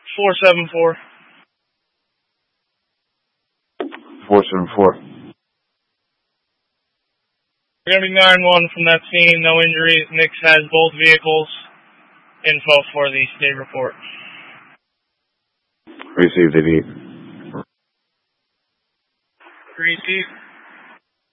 474. 474. We're going to be 9-1 from that scene. No injuries. Nix has both vehicles. Info for the state report. Received, Idiot. Received.